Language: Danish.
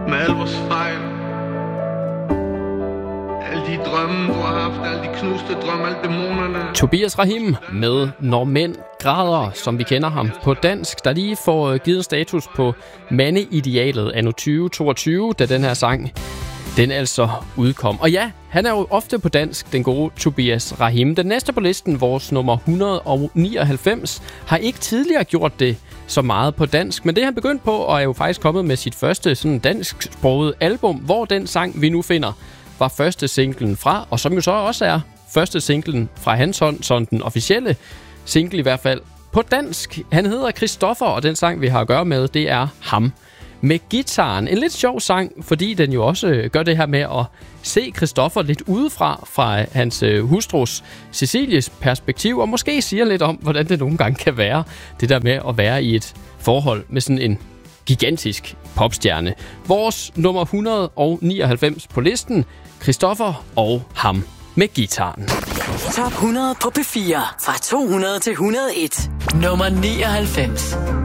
med alle vores fejl. Alle de drømme, du har haft, alle de knuste drømme, alle dæmonerne. Tobias Rahim med Når mænd græder, som vi kender ham på dansk, der lige får givet status på mandeidealet anno 2022, da den her sang, den altså udkom. Og ja, han er jo ofte på dansk, den gode Tobias Rahim. Den næste på listen, vores nummer 199, har ikke tidligere gjort det så meget på dansk, men det er han begyndt på, og er jo faktisk kommet med sit første sådan dansksproget album, hvor den sang, vi nu finder, var første singlen fra, og som jo så også er første singlen fra hans hånd, sådan den officielle single i hvert fald, på dansk. Han hedder Christoffer, og den sang, vi har at gøre med, det er Ham med guitaren. En lidt sjov sang, fordi den jo også gør det her med at se Christoffer lidt udefra, fra hans hustrus Cecilies perspektiv, og måske siger lidt om, hvordan det nogle gange kan være, det der med at være i et forhold med sådan en gigantisk popstjerne. Vores nummer 199 på listen, Christoffer og Ham med guitaren. Top 100 på P4 fra 200 til 101. Nummer 99.